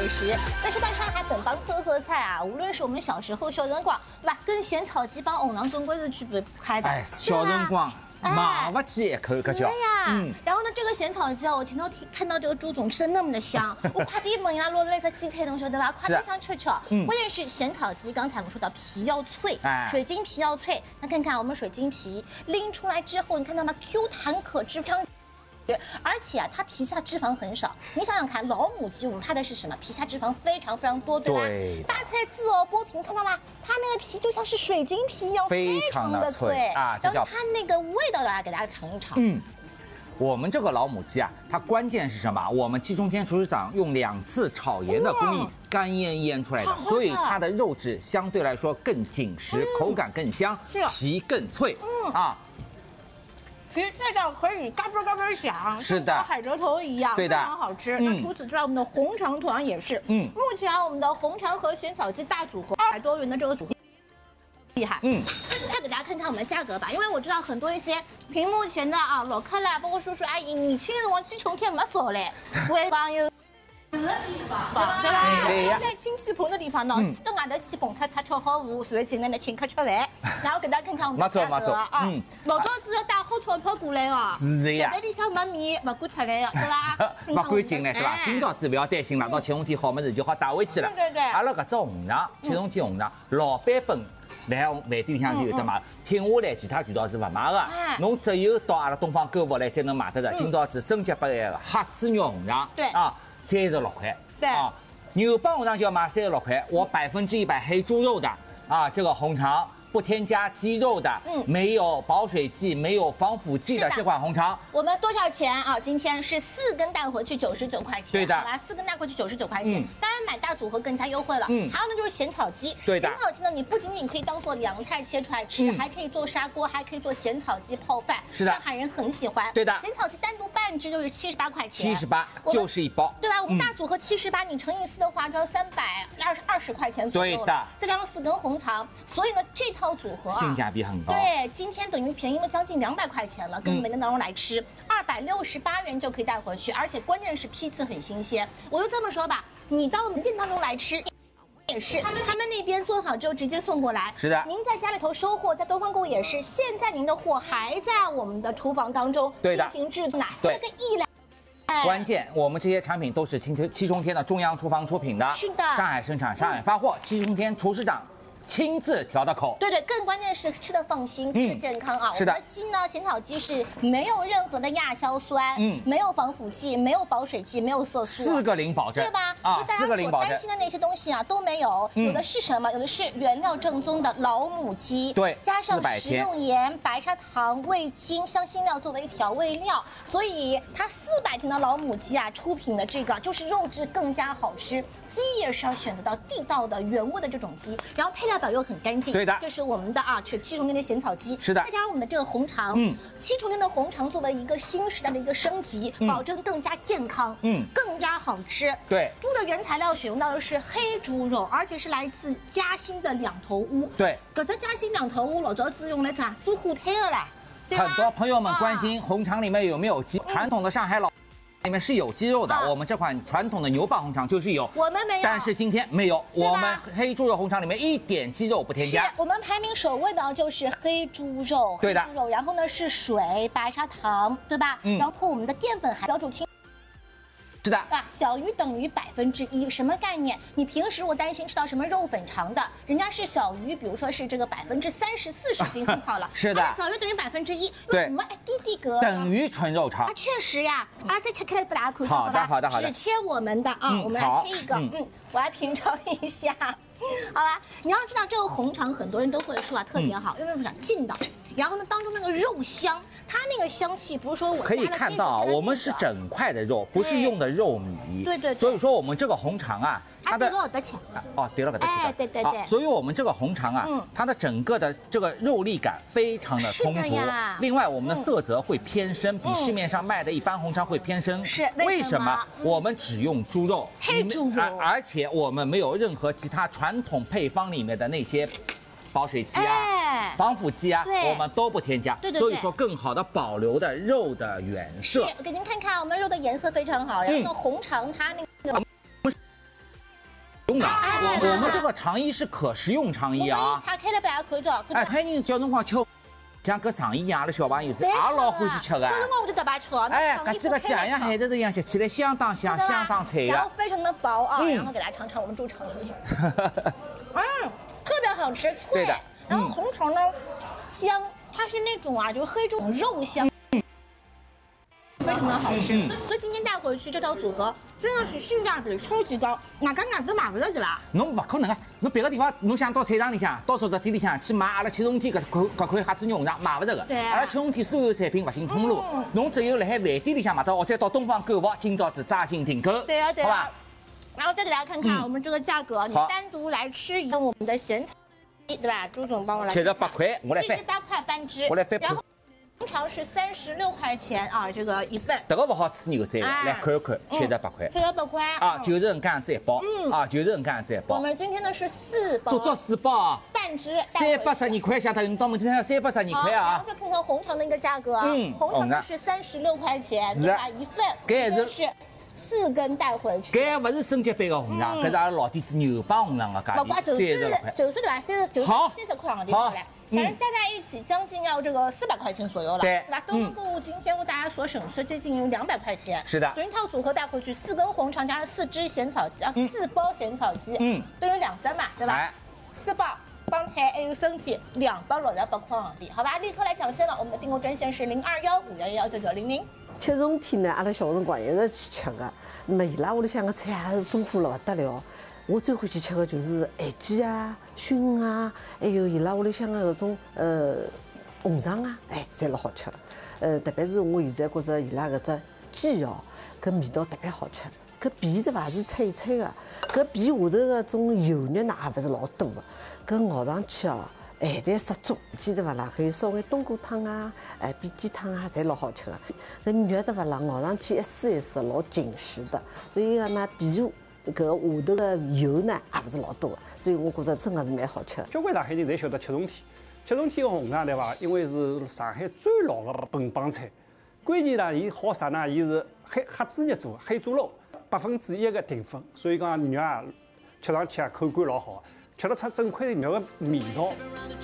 美食。那说到上海本帮特色菜啊，无论是我们小时候小辰光，对吧？跟咸炒鸡帮红肠总归是区别不开的。 哎，小辰光买不起一口搿叫。 对呀，然后呢，这个咸炒鸡啊，我前头看到这个朱总吃的那么的香，我快递问人家落了一个鸡腿，侬晓得吧？快递想吃吃。关键是咸炒鸡，刚才我们说到皮要脆，水晶皮要脆。那看看我们水晶皮拎出来之后，你看到吗 ？Q 弹可脂非常。而且啊，它皮下脂肪很少。你想想看，老母鸡我们怕的是什么？皮下脂肪非常非常多，对吧？对。大菜籽哦，剥皮，看到吗？它那个皮就像是水晶皮一样，非常的脆啊。然后它那个味道来给大家尝一尝。 我们这个老母鸡啊，它关键是什么？我们季中天厨师长用2次炒盐的工艺干腌出来的，所以它的肉质相对来说更紧实，口感更香，皮更脆啊。 其实这道可以嘎嘣嘎嘣响， 是的， 像海蜇头一样， 对的， 非常好吃。那除此之外，我们的红肠同样也是。目前我们的红肠和咸炒鸡大组合200多元的这个组合。厉害，再给大家看看我们的价格吧，因为我知道很多一些屏幕前的啊老客啦，包括叔叔阿姨，年轻人往季重天没少嘞，为朋友。地方，对吧？在亲戚朋的地方呢，到外头去蹦擦擦跳好舞，随后进来呢请客吃饭，然后给大家看看我们的价格啊。老早子要带好钞票过来哦， 是的呀。 在里向没米不敢出来的，对吧？ 不敢进来是吧？今朝子不要担心了，到7重天好么子就好带回去了。 对。 阿拉搿只红肠，7重天红肠，老版本来饭店里向就有得卖，听下来其他渠道是不卖的，侬只有到阿拉东方购物来才能买得着。今朝子升级版的黑猪肉红肠，对啊，36块。对啊，牛帮红肠就要卖36块，我100%黑猪肉的啊，这个红肠不添加鸡肉的，没有保水剂、没有防腐剂的这款红肠， 我们多少钱啊？今天是4根带回去99块钱， 对的， 好吧，4根带回去99块钱，当然买大组合更加优惠了。还有呢就是咸炒鸡， 对的， 咸炒鸡呢，你不仅仅可以当做凉菜切出来吃，还可以做砂锅，还可以做咸炒鸡泡饭， 是的， 上海人很喜欢。 对的， 咸炒鸡单独半只就是78块钱 ，78就是一包， 对吧？我们大组合78，你乘以4的话，就要320块钱左右了，对的，再加上4根红肠，所以呢这套组合啊。 性价比很高， 对，今天等于便宜了将近200块钱了，跟每个当中来吃，268元就可以带回去，而且关键是批次很新鲜。我就这么说吧，你到门店当中来吃。也是，他们那边做好之后直接送过来。 是的， 您在家里头收货，在东方购物也是。现在您的货还在我们的厨房当中进行制作，这个1两。 关键，我们这些产品都是7重天的中央厨房出品的， 是的， 上海生产，上海发货，7重天厨师长亲自调的口， 对，更关键是吃的放心，吃的健康啊。 是的， 我们的鸡呢，咸炒鸡是没有任何的亚硝酸，没有防腐剂，没有保水剂，没有色素 ，4个零保证， 对吧？ 啊，4个零保证。 担心的那些东西啊都没有，有的是什么？有的是原料正宗的老母鸡， 对， 加上食用盐、白砂糖、味精、香辛料作为调味料，所以它400天的老母鸡啊出品的这个就是肉质更加好吃。鸡也是要选择到地道的原味的这种鸡，然后配料表又很干净。 对的， 这是我们的啊，是7重天的咸炒鸡。 是的， 再加上我们的这个红肠，7重天的红肠作为一个新时代的一个升级，保证更加健康，更加好吃。 对， 猪的原材料选用到的是黑猪肉，而且是来自嘉兴的2头乌。 对， 搿只嘉兴2头乌老早子用来咋做火腿的啦。 很多朋友们关心红肠里面有没有鸡，传统的上海老。里面是有鸡肉的，我们这款传统的牛蒡红肠就是有， 我们没有， 但是今天没有，我们黑猪肉红肠里面一点鸡肉不添加。 我们排名首位的就是黑猪肉， 对的， 黑猪肉，然后呢是水、白砂糖，对吧？然后我们的淀粉含标注清。 是的， 对吧？小于等于1%，什么概念？你平时我担心吃到什么肉粉肠的，人家是小于，比如说是这个30%、40%斤送好了。 是的， 小于等于1%， 对， 我们低格等于纯肉肠。 确实呀，再切开来不大口， 好的， 只切我们的啊，我们来切一个，我来品尝一下，好吧？你要知道这个红肠很多人都会说啊，特别好，因为不想劲道，然后呢当中那个肉香。它那个香气不是说我可以看到啊，我们是整块的肉，不是用的肉糜。 对。 所以说我们这个红肠啊，它的哦，对了， 对。 所以我们这个红肠啊，它的整个的这个肉粒感非常的充足。另外，我们的色泽会偏深，比市面上卖的一般红肠会偏深。 是为什么？我们只用猪肉， 黑猪肉， 而且我们没有任何其他传统配方里面的那些。保水剂啊，防腐剂啊，我们都不添加，所以说更好的保留的肉的原色。 给您看看，我们肉的颜色非常好，然后呢，红肠它那个用的。我们这个肠衣是可食用肠衣啊。 拆开了把它看着。 哎，海人小辰光吃，像搿肠衣一样的小朋友是也老欢喜吃的。 小辰光我就特别吃。 哎，搿这个酱像海带子一样，吃起来相当香，相当脆然后非常的薄啊，然后给大家尝尝我们猪肠衣。特别好吃，脆。然后红肠呢，香，它是那种啊，就是黑猪肉香。非常的好吃，所以今天带回去这套组合真的是性价比超级高，外加外头买不到的啦。 侬不可能啊！侬别个地方，侬想到菜场里向、到早餐店里向去买阿拉七重天搿块虾子肉肠买不着的。 对。 阿拉七重天所有产品不行通路，侬只有辣海饭店里向买到，或者到东方购物，今朝子扎心订购。 对啊，对好吧。 然后再给大家看看我们这个价格，你单独来吃一份我们的咸草鸡，对吧？朱总帮我来。 78块，我来翻。 78块半只。 我来翻。 然后。通常是36块钱啊，这个一份。 这个不好吃牛三的，来看一看，78块。 78块啊，90人这样子一包。啊，90人这样子一包。 我们今天呢是4包。 足足4包。 半只。 312块，相当于到门店上312块啊。 然后再看看红肠的一个价格，红肠是36块钱，对吧？一份。 搿是4根带回去。 搿不是升级版的红肠，搿是阿拉老底子牛帮红肠的价钿，36块。 90对吧？30块的地方来。反正加在一起将近要这个400块钱左右了，对吧？东方购物今天为大家所省去接近200块钱， 是的。 等于一套组合带回去，4根红肠加上4只咸草鸡啊，4包咸草鸡，等于2针嘛，对吧？4包帮菜还有身体，2包68块港币，好吧？立刻来抢先了，我们的订购专线是0215119900。 七重天呢，阿拉小辰光一直去吃的，那么伊拉屋里向个菜也是丰富了不得了。我最欢喜吃的就是海鸡啊、熏啊，还有伊拉屋里向的搿种红肠啊，哎，侪老好吃的。特别是我现在觉着伊拉搿只鸡哦，搿味道特别好吃。搿皮对伐是脆脆的，搿皮下头搿种油肉呢也勿是老多的，搿咬上去哦，咸淡适中。鸡对伐啦，可以烧眼冬菇汤啊、煸鸡汤啊，侪老好吃的。搿肉对伐啦，咬上去一丝一丝老紧实的，所以讲呢，皮下搿下头的油呢也勿是老多的，所以我觉着真的是蛮好吃的。 交关上海人侪晓得七重天，七重天的红肠对伐？因为是上海最老的本帮菜，关键呢，伊好啥呢？伊是黑猪肉做，黑猪肉1%的淀粉，所以讲肉啊吃上去啊口感老好，吃得出整块肉的味道。